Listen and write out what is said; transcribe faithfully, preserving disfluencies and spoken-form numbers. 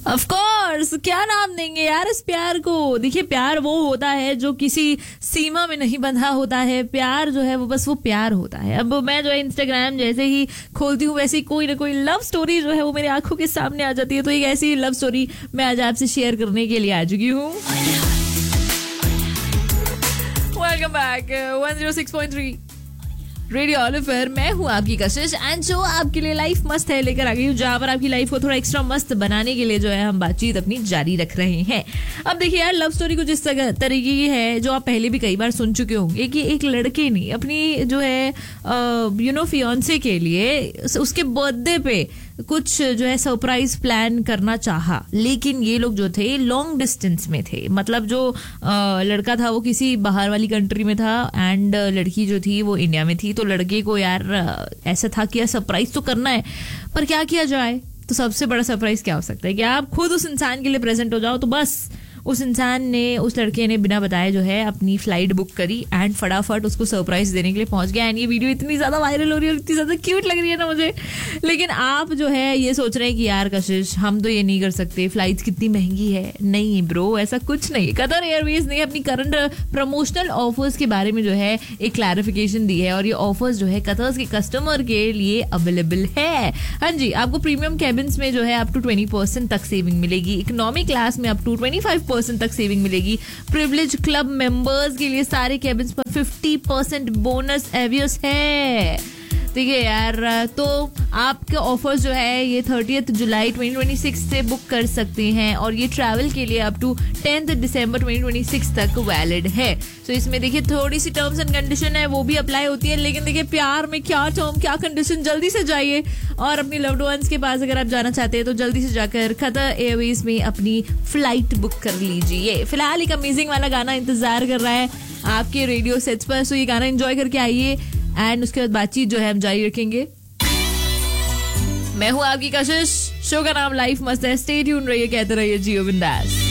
Of course, क्या नाम देंगे यार इस प्यार को। देखिए, प्यार वो होता है जो किसी सीमा में नहीं बंधा होता है। प्यार जो है वो बस वो प्यार होता है। अब मैं जो है इंस्टाग्राम जैसे ही खोलती हूँ वैसे ही कोई ना कोई लव स्टोरी जो है वो मेरी आंखों के सामने आ जाती है। तो एक ऐसी लव स्टोरी मैं आज आपसे शेयर करने के लिए आ चुकी हूँ। Welcome back one zero six point three radio Oliver. मैं हूँ आपकी कशिश एंड जो आपके लिए लाइफ मस्त है लेकर आ गई हूँ, जहाँ पर आपकी लाइफ को थोड़ा एक्स्ट्रा मस्त बनाने के लिए जो है हम बातचीत अपनी जारी रख रहे हैं। अब देखिए यार, लव स्टोरी कुछ इस तरीके की है जो आप पहले भी कई बार सुन चुके होंगे कि एक लड़के ने अपनी जो है यू नो फियांसे के लिए उसके बर्थडे पे कुछ जो है सरप्राइज प्लान करना चाहा, लेकिन ये लोग जो थे लॉन्ग डिस्टेंस में थे। मतलब जो आ, लड़का था वो किसी बाहर वाली कंट्री में था एंड लड़की जो थी वो इंडिया में थी। तो लड़के को यार ऐसा था कि यार सरप्राइज तो करना है, पर क्या किया जाए। तो सबसे बड़ा सरप्राइज क्या हो सकता है कि आप खुद उस इंसान के लिए प्रेजेंट हो जाओ। तो बस उस इंसान ने उस लड़के ने बिना बताए जो है अपनी फ्लाइट बुक करी एंड फटाफट उसको सरप्राइज देने के लिए पहुंच गया। एंड ये वीडियो इतनी ज्यादा वायरल हो रही है और इतनी ज्यादा क्यूट लग रही है ना मुझे। लेकिन आप जो है ये सोच रहे हैं कि यार कशिश, हम तो ये नहीं कर सकते, फ्लाइट्स कितनी महंगी है। नहीं ब्रो, ऐसा कुछ नहीं। कतर एयरवेज ने अपनी करंट प्रमोशनल ऑफर्स के बारे में जो है एक क्लैरिफिकेशन दी है और ये ऑफर्स जो है कतर के कस्टमर के लिए अवेलेबल है। हाँ जी, आपको प्रीमियम कैबिन्स में जो है अप टू ट्वेंटी परसेंट तक सेविंग मिलेगी। इकोनॉमी क्लास में up to twenty five percent तक सेविंग मिलेगी। प्रिविलेज क्लब मेंबर्स के लिए सारे कैबिन्स पर फिफ्टी परसेंट बोनस एवियस है। ठीक है यार, तो आपके ऑफर्स जो है ये थर्टियथ जुलाई ट्वेंटी ट्वेंटी सिक्स से बुक कर सकते हैं और ये ट्रैवल के लिए up to tenth December twenty twenty six तक वैलिड है। तो इसमें देखिए थोड़ी सी टर्म्स एंड कंडीशन है वो भी अप्लाई होती है, लेकिन देखिए प्यार में क्या टर्म क्या कंडीशन, जल्दी से जाइए और अपनी लव्ड वंस के पास अगर आप जाना चाहते हैं तो जल्दी से जाकर कतर एयरवेज में अपनी फ्लाइट बुक कर लीजिए। फिलहाल एक अमेजिंग वाला गाना इंतजार कर रहा है आपके रेडियो सेट्स पर, सो ये गाना एंजॉय करके आइए एंड उसके बाद बातचीत जो है हम जारी रखेंगे। मैं हूँ आपकी कशिश, शो का नाम लाइफ मस्त है। स्टे ट्यून रहिए, कहते रहिए जियो बिंदास।